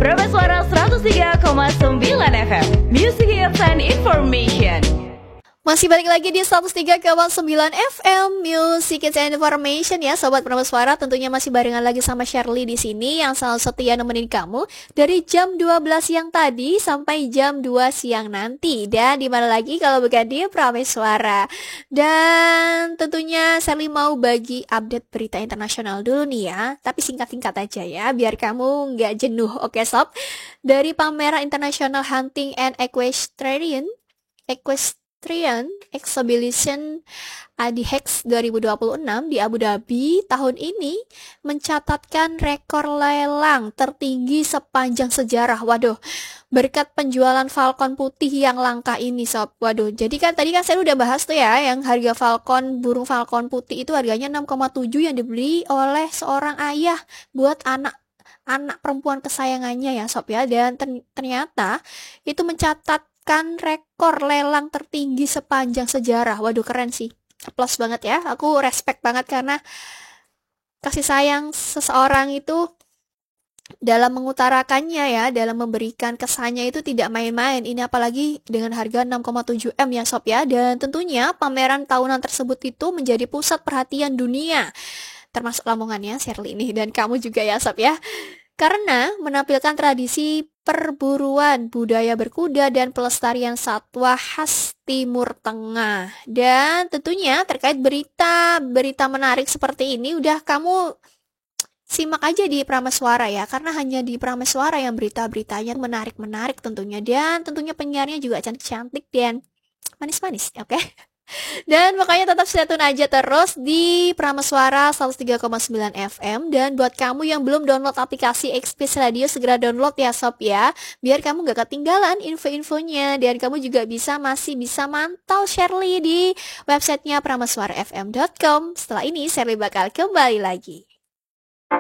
Suara 103,9 FM Music Hits and Information. Masih balik lagi di 103,9 FM Music Hits and Information ya Sobat Suara. Tentunya masih barengan lagi sama Shirley di sini yang selalu setia nemenin kamu dari jam 12 siang tadi sampai jam 2 siang nanti. Dan dimana lagi kalau bukan di Suara. Dan tentunya Shirley mau bagi update berita internasional dulu nih ya. Tapi singkat-singkat aja ya biar kamu nggak jenuh. Oke sob. Dari pameran International Hunting and Equestrian Exhibition ADHEX 2026 di Abu Dhabi tahun ini mencatatkan rekor lelang tertinggi sepanjang sejarah. Waduh, berkat penjualan falcon putih yang langka ini sob. Waduh, jadi kan tadi kan saya udah bahas tuh ya, yang harga burung falcon putih itu harganya 6,7 yang dibeli oleh seorang ayah buat anak perempuan kesayangannya ya sob ya. Dan ternyata itu mencatatkan rekor lelang tertinggi sepanjang sejarah. Waduh, keren sih. Plus banget ya. Aku respect banget karena kasih sayang seseorang itu dalam mengutarakannya ya, dalam memberikan kesannya itu tidak main-main. Ini apalagi dengan harga 6,7 M ya sob ya. Dan tentunya pameran tahunan tersebut itu menjadi pusat perhatian dunia, termasuk Lamongannya Shirley ini dan kamu juga ya sob ya. Karena menampilkan tradisi perburuan, budaya berkuda, dan pelestarian satwa khas Timur Tengah. Dan tentunya terkait berita menarik seperti ini, udah kamu simak aja di Prameswara ya. Karena hanya di Prameswara yang berita-beritanya menarik-menarik tentunya. Dan tentunya penyiarnya juga cantik-cantik dan manis-manis, oke? Dan makanya tetap stay tune aja terus di Prameswara 103,9 FM. Dan buat kamu yang belum download aplikasi Express Radio, segera download ya sob ya, biar kamu gak ketinggalan info-infonya. Dan kamu juga masih bisa mantau Shirley di websitenya prameswarafm.com. Setelah ini Shirley bakal kembali lagi.